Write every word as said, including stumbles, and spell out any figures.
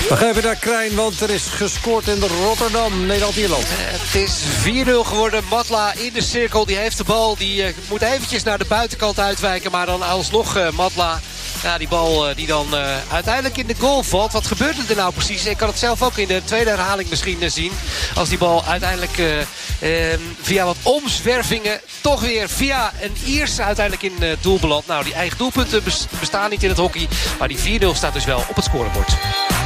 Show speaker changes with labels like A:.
A: We gaan even naar Krijn, want er is gescoord in Rotterdam, Nederland-Ierland.
B: Uh, het is vier nul geworden. Matla in de cirkel, die heeft de bal. Die uh, moet eventjes naar de buitenkant uitwijken. Maar dan alsnog uh, Matla. Ja, die bal uh, die dan uh, uiteindelijk in de goal valt. Wat gebeurde er nou precies? Ik kan het zelf ook in de tweede herhaling misschien uh, zien. Als die bal uiteindelijk uh, uh, via wat omzwervingen toch weer via een Ierse uiteindelijk in uh, doel belandt. Nou, die eigen doelpunten bestaan niet in het hockey. Maar die vier nul staat dus wel op het scorebord.